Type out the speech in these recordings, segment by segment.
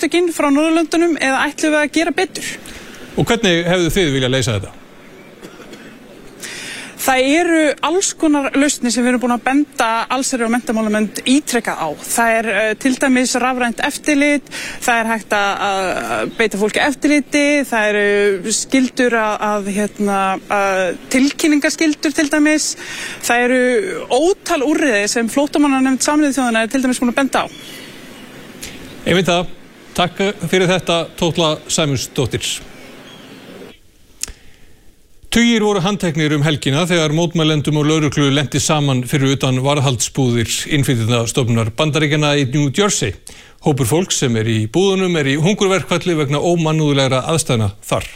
samtökin frá Norðurlöndunum eða ætlum við að gera betur? Og hvernig hefðu þið viljað leysa þetta? Það eru alls konar lausnir sem við erum búin að benda allsherjar- og menntamálanefnd ítrekað á. Það til dæmis rafrænt eftirlit, það hægt að beita fólki eftirliti, það eru skyldur að tilkynningaskyldur til dæmis. Það eru ótal úrræði sem flóttamannanefnd Sameinuðu þjóðanna til dæmis búin að benda á. Ég veit það. Takk fyrir þetta, Tóla Sæmundsdóttir. Tugir voru handteknir helgina þegar mótmælendum og lögreglu lenti saman fyrir utan varðhaldsbúðir innflytjendastofnunar Bandaríkjanna í New Jersey. Hópur fólks sem í búðunum í hungurverkfalli vegna ómannúðlegra aðstæðna þar.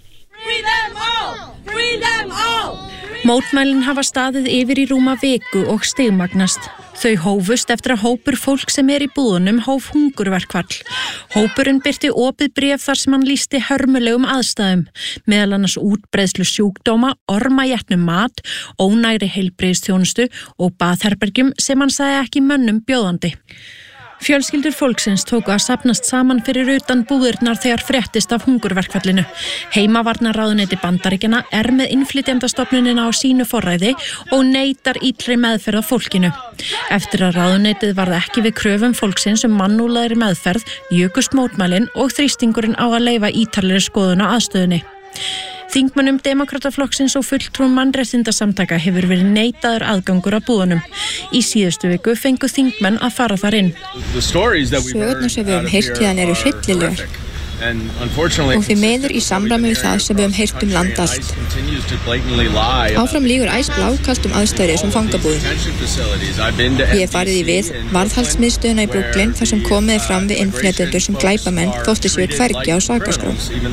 Mótmælin hafa staðið yfir í rúma viku og stigmagnast. Þau hófust eftir að hópur fólk sem í búðunum hóf hungurverkfall. Hópurinn birti opið bréf þar sem hann lýsti hörmulegum aðstæðum, meðal annars útbreiðslu sjúkdóma, ormajetnum mat, ónægri heilbrigðisþjónustu og baðherbergjum sem hann sagði ekki mönnum bjóðandi. Fjölskyldur fólksins tóku að safnast saman fyrir utan búðirnar þegar fréttist af hungurverkfallinu. Heimavarnaráðuneyti Bandaríkjanna með innflytjendastofnunina á sínu forræði og neitar illri meðferð á fólkinu. Eftir að ráðuneytið varð ekki við kröfum fólksins mannúðlegri meðferð, jukust mótmælin og þrýstingurinn á að leyfa ítarlegri skoðun á aðstöðunni. Þingmönnum Demókrataflokksins og fulltrúum mannréttindasamtaka hefur verið neitaður aðgangur að búðunum. Í síðustu viku fengu þingmenn að fara þar inn. Sögurnar sem við heyrt hérna eru hryllilegar og því miður í samræmi við það sem við heyrt land allt. Áfram lígur blákalt aðstæður sem fangabúðum. Ég farið í við varðhaldsmiðstöðuna í Brooklyn þar sem komið fram við innflytjendur sem glæpamenn þótti séu hvergi á sakaskrá.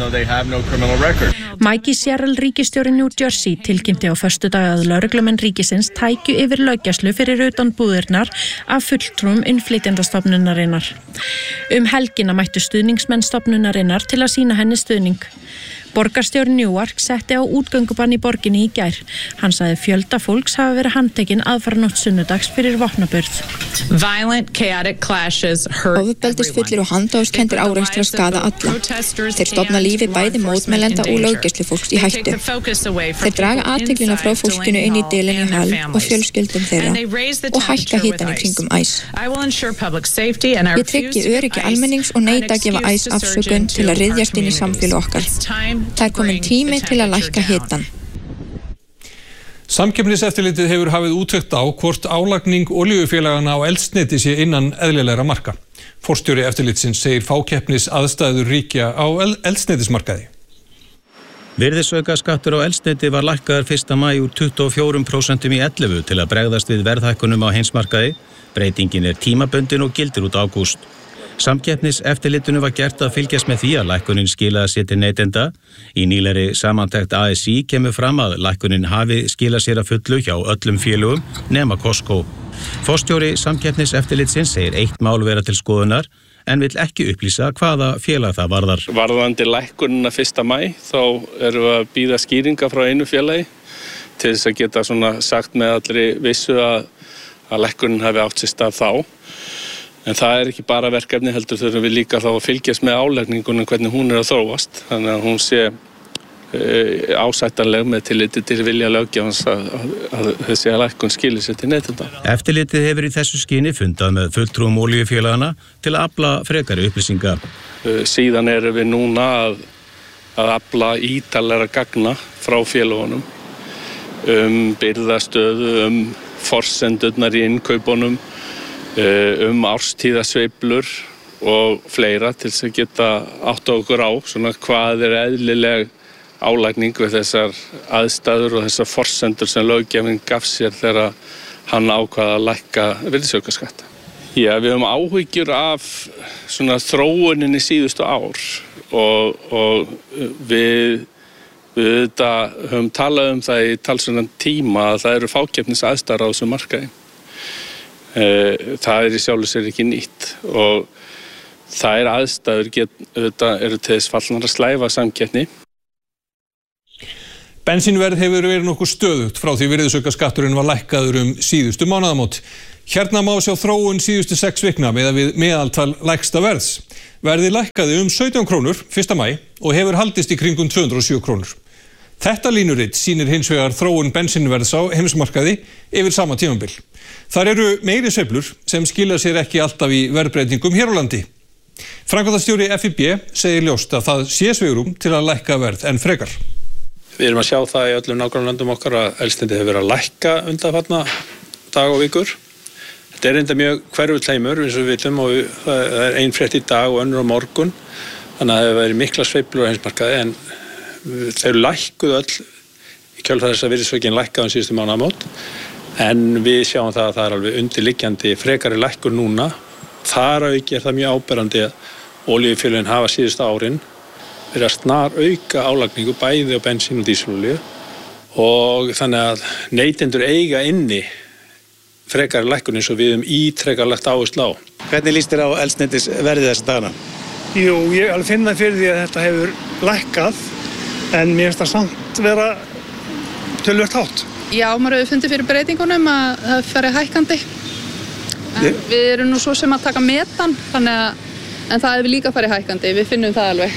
Mikey Sherrill, ríkisstjóri New Jersey, tilkynnti á föstudag að lögreglumenn ríkisins tækju yfir löggæslu fyrir utan búðirnar af fulltrúum innflytjendastofnunarinnar. Helgina mættu stuðningsmenn stofnunarinnar til að sýna henni stuðning. Borgarstjóri Newark setti á útgöngubann í borginni í gær. Hann sagði fjölda fólks hafa verið handtekinn aðfaranótt sunnudags fyrir vopnaburð. Ofbeldisfullir og handahófskenndir árekstrar skaða alla. Þeir stofna lífi bæði mótmælenda og löggæslufólks í hættu. Þeir draga athyglina frá fólkinu inn í Delaney Hall og fjölskyldum þeirra og hækka hitann í kringum ICE. Ég tryggi öryggi almennings og neita að gefa ICE afsökun til að ryðjast inn í samfélag okkar. Það komin tími til að lækka hitann. Samkeppniseftirlitið hefur hafið úttekt á hvort álagning olíufélagana á eldsneyti sé innan eðlilegra marka. Forstjóri eftirlitsins segir fákeppnis aðstæður ríkja á eldsneytismarkaði. Virðisaukaskattur á eldsneyti var lækkaður 1. maí úr 24% í 11% til að bregðast við verðhækkunum á heimsmarkaði. Breytingin tímabundin og gildir út ágúst. Samkeppniseftirlitinu var gert að fylgjast með því að lækkunin skilaði sér til neytenda. Í nýlegri samantekt ASI kemur fram að lækkunin hafi skilað sér að fullu hjá öllum félögum nema Costco. Forstjóri Samkeppniseftirlitsins segir eitt mál vera til skoðunar en vill ekki upplýsa hvaða félag það varðar. Varðandi lækkunina 1. maí þá erum við að bíða skýringa frá einu félagi til þess að geta sagt með allri vissu að lækkunin hafi átt sér stað þá. En það ekki bara verkefni, heldur þurfum við líka þá að fylgjast með álagningunum hvernig hún að þróast. Þannig að hún sé ásættanleg með tilliti til vilja löggjafans að þessi lækkun skili sér til neytenda. Eftirlitið hefur í þessu skyni fundað með fulltrúum olíufélagana til að afla frekari upplýsinga. Síðan erum við núna að afla ítarlegra gagna frá félagunum birgðastöðu, forsendurnar í innkaupunum, árstíðasveiflur og fleira til þess að geta átt okkur á hvað eðlileg álagning við þessar aðstæður og þessar forsendur sem löggjafinn gaf sér þegar hann ákvað að lækka virðisaukaskatt. Já, við höfum áhyggjur af þróunin í síðustu ár og við höfum talað það í talsverðan tíma að það eru fákeppnisaðstæður á þessum markaði. Það í sjálfu sér ekki nýtt og þær aðstæður eru til þess fallnar að slæfa samkeppni. Bensínverð hefur verið nokkuð stöðugt frá því virðisaukaskatturinn var lækkaður síðustu mánaðamót. Hérna má sjá þróun síðustu 6 vikna miðað við meðaltal lægsta verðs. verði lækkaði 17 krónur 1. maí og hefur haldist í kringum 207 krónur. Þetta línurit sýnir hins vegar þróun bensínverðs á heimsmarkaði yfir sama tímabil. Þar eru meiri sveiflur sem skila sér ekki alltaf í verðbreytingum hér á landi. Framkvæmdastjóri FIB segir ljóst að það sé svigrúm til að lækka verð en frekar. Við erum að sjá það í öllum nágrannalöndum okkar að eldsneyti hefur verið að lækka undanfarna dag og vikur. Þetta er enda mjög hverfulheimur eins og við vitum og það er ein frétt í dag og önnur á morgun. Þannig að það hefur verið mikla sveiflur á heimsmarkaði en þau lækkuðu öll í kjölfar þess að virðisaukin lækkaði síðustu mánaðamót. En við sjáum það að það er alveg undirliggjandi frekari lækkun núna. Þar að auki er það mjög áberandi að olíufélögin hafa síðustu árin verið að snar auka álagningu bæði á bensín og dísilolíu og þannig að neytendur eiga inni frekari lækkun eins og við ítrekað lagt áherslu á. Hvernig líst þér á eldsneytisverðið þessa dagana? Jú, ég alveg finna fyrir því að þetta hefur lækkað en mér finnst það samt vera töluvert hátt. Já, maður hefur fundið fyrir breytingunum að það fari hækkandi. En við erum nú svo sem að taka metan, en það hefur líka farið hækkandi, við finnum það alveg.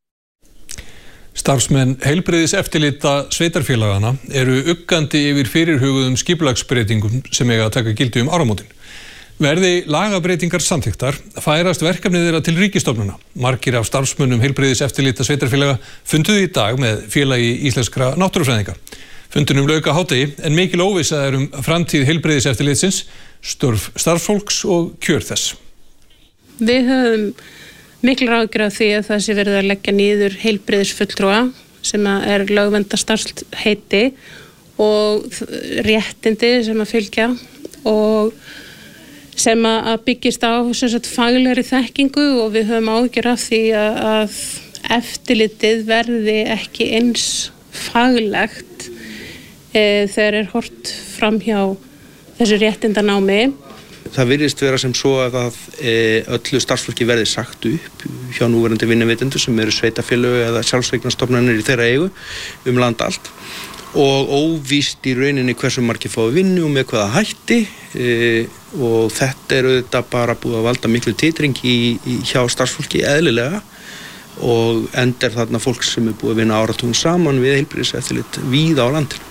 Starfsmenn heilbrigðiseftirlita sveitarfélagana eru uggandi yfir fyrirhuguðum skipulagsbreytingum sem eiga að taka gildi áramótin. Verði lagabreytingar samþykktar færast verkefnið þeirra til ríkisstofnana. Margir af starfsmönnum heilbrigðiseftirlita sveitarfélaga funduðu í dag með Félagi íslenskra náttúrufræðinga. Fundunum lauk á hádegi en mikil óvissa er framtíð heilbrigðiseftirlitsins, störf starfsfólks og kjör þess. Við höfum miklar áhyggjur af því að það sé verið að leggja niður heilbrigðisfulltrúa sem er lögverndarstarfsheiti og réttindi sem að fylgja og sem að byggist á faglegri þekkingu og við höfum áhyggjur af því að eftirlitið verði ekki eins faglegt þegar er horft fram hjá þessu réttindanámi. Það virðist vera sem svo að öllu starfsfólki verði sagt upp hjá núverandi vinnuveitendur sem eru sveitarfélög eða sjálfseignarstofnanir í þeirra eigu land allt og óvíst í rauninni hversu margir fái vinnu og með hvaða hætti og þetta er auðvitað bara búið að valda miklu titringi hjá starfsfólki eðlilega og endar þarna fólk sem er búið að vinna áratugum saman við heilbrigðiseftirlit víða á landinu.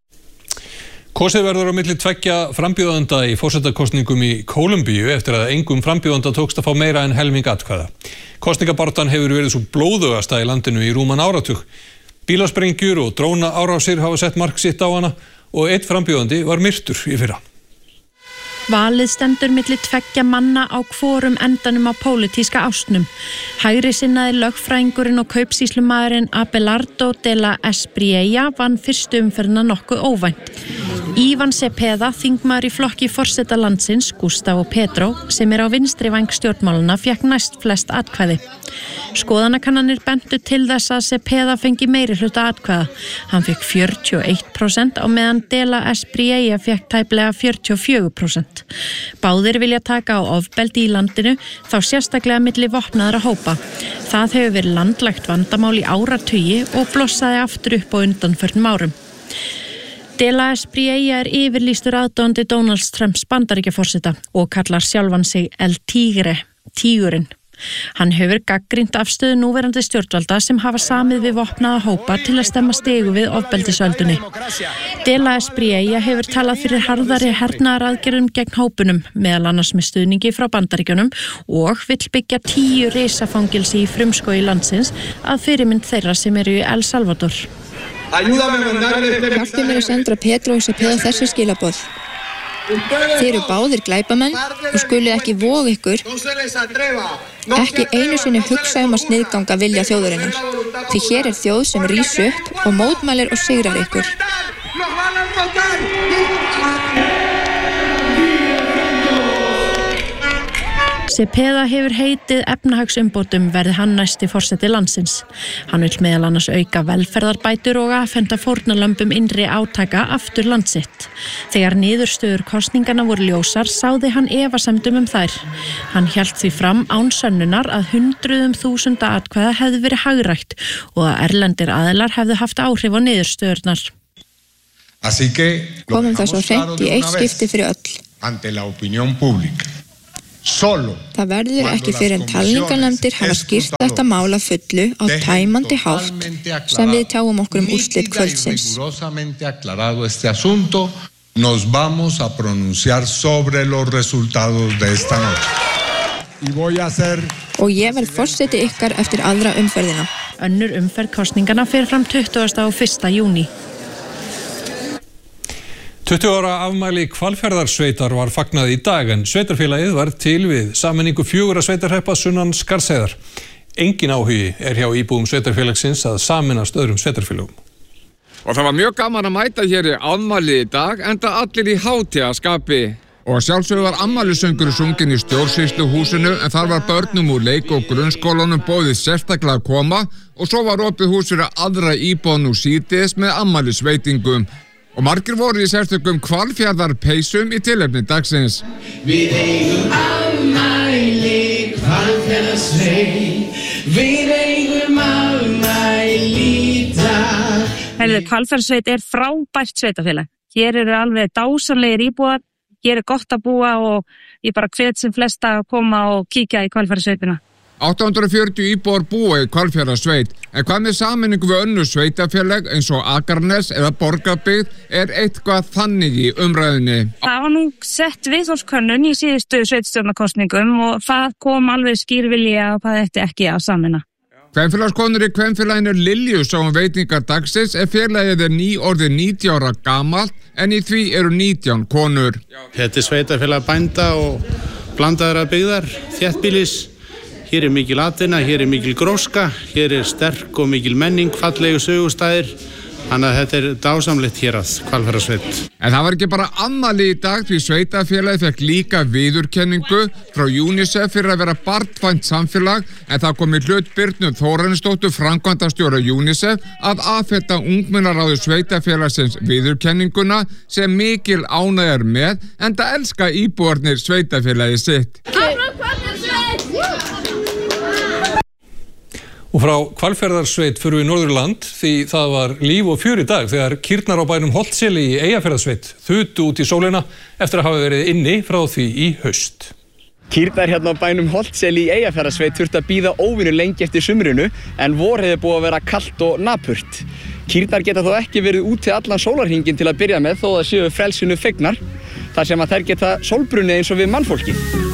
Kosið verður á milli tveggja frambjóðanda í forsetakosningum í Kólumbíu eftir að engum frambjóðanda tókst að fá meira en helming atkvæða. Kosningabaráttan hefur verið svo blóðugasta í landinu í rúman áratug. Bílasprengjur og drónaárásir hafa sett mark sitt á hana og einn frambjóðandi var myrtur í fyrra. Valið stendur milli tveggja manna á hvorum endanum á pólitíska ásnum. Hægri sinnaði lögfræðingurinn og kaupsýslumaðurinn Abelardo de la Espriella vann fyrstu umferðina nokkuð óvænt. Iván Cepeda, þingmaður í flokki forseta landsins, Gustavo Petro, sem er á vinstri væng stjórnmálana, fékk næst flest atkvæði. Skoðanakannanir bentu til þess að Cepeda fengi meiri hluta atkvæða. Hann fékk 41% á meðan de la Espriella fékk tæplega 44%. Báðir vilja taka á ofbeldi í landinu, þá sérstaklega milli vopnaðra hópa. Það hefur verið landlægt vandamál í áratugi og blossaði aftur upp á undanförnum árum. De la Espriella er yfirlýstur aðdáandi Donalds Trumps Bandaríkjaforseta og kallar sjálfan sig El Tigre, tígurinn. Hann hefur gagnrýnt afstöðu núverandi stjórnvalda sem hafa samið við vopnaða hópa til að stemma stigu við ofbeldisöldunni. De la Espriella hefur talað fyrir harðari hernaðaraðgerðum gegn hópunum, meðal annars með stuðningi frá Bandaríkjunum og vill byggja 10 risafangilsi í frumskógi landsins að fyrirmynd þeirra sem eru í El Salvador. Hjálpi mér að senda Petro og Cepeda þessi skilaboð. Þið eru báðir glæpamenn og skuluð ekki voga ykkur, ekki einu sinni hugsa að sniðganga vilja þjóðarinnar. Því hér er þjóð sem rís upp og mótmælir og sigrar ykkur. Cepeda hefur heitið efnahagsumbótum verði hann næsti forseti landsins. Hann vill meðal annars auka velferðarbætur og afhenda fórnarlömbum innri átaka aftur landsitt. Þegar niðurstöður kosningana voru ljósar sáði hann efasemdum þær. Hann hélt því fram án sönnunar að 100.000 atkvæða hefði verið hagrætt og að erlendir aðilar hefðu haft áhrif á niðurstöðurnar. Komum það svo hreint í eitt skipti fyrir öll. Það verður ekki fyrir en talningarnefndir hafa skýrt þetta mál að fullu á tæmandi hátt sem við tjáum okkur úrslit kvöldsins. Nos vamos a pronunciar sobre los resultados de esta noche. Og ég verð forseti ykkar eftir aðra umferðina. Önnur umferð kosningana fer fram 20. og 1. júní. 20 ára afmæli Hvalfjarðarsveitar var fagnað í dag en sveitarfélagið var til við sameiningu 4 sveitarhreppa sunnan Skarðsheiðar. Engin áhugi hjá íbúum sveitarfélagsins að sameinast öðrum sveitarfélögum. Og það var mjög gaman að mæta hér í afmælið í dag enda allir í hátíðaskapi. Og sjálfsögðu var afmælisöngur sunginn í stjórnsýsluhúsinu en þar var börnum úr leik- og grunnskólanum boðið sérstaklega að koma og svo var opið hús fyrir aðra íbúa nú síðdegis með afmælisveitingum. Og margir voru í sérstökum Hvalfjarðarpeysum í tilefni dagsins. Við eigum afmæli Hvalfjarðarsveit, við eigum afmæli í dag. Hvalfjarðarsveit frábært sveitafélag. Hér eru alveg dásamlegir íbúar, hér gott að búa og ég bara hvet sem flesta að koma og kíkja í Hvalfjarðarsveitina. 840 íbúar búa í Hvalfjarðarsveit, en hvað með sameiningu við önnur sveitafélag eins og Akranes eða Borgarbyggð eitthvað þannig í umræðinni. Það var nú sett viðhorfskönnun í síðustu sveitarstjórnarkosningum og það kom alveg skýr vilji að það ætti ekki að sameina. Kvenfélagskonur í kvenfélaginu Lilju sá veitingar dagsins félagið nýorðið 90 ára gamalt en í því eru 19 konur. Þetta sveitafélag bænda og blandaðra byggðar, þéttbýlis. Hér mikil atvinna, hér mikil gróska, hér sterk og mikil menning, fallegu sögustæðir. Þannig að þetta dásamlegt hér að Hvalfjarðarsveit. En það var ekki bara afmæli í dag því sveitafélagið fekk líka viðurkenningu frá UNICEF fyrir að vera barnvænt samfélag en það kom í hlut Birnu Þórarinsdóttur framkvæmdastjóra UNICEF að afhenda ungmennaráði sveitafélagsins viðurkenninguna sem mikil ánægjar með enda elska íbúarnir sveitafélagið sitt. Og frá Hvalfjarðarsveit fyrir við Norðurland því það var líf og fjör í dag þegar kýrnar á bænum Holtseli í Eyjafjarðarsveit þutu út í sólina eftir að hafa verið inni frá því í haust. Kýrnar hérna á bænum Holtseli í Eyjafjarðarsveit þurfti að bíða óvenju lengi eftir sumrinu en vorið búið að vera kalt og napurt. Kýrnar geta þó ekki verið úti allan sólarhringinn til að byrja með þó að séu frelsinu fegnar þar sem að þær geta sólbrunni eins og við mannfólki.